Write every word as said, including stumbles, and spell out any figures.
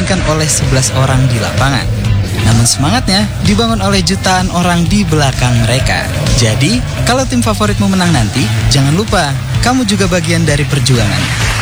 diselesaikan oleh sebelas orang di lapangan. Namun semangatnya dibangun oleh jutaan orang di belakang mereka. Jadi, kalau tim favoritmu menang nanti, jangan lupa, kamu juga bagian dari perjuangan.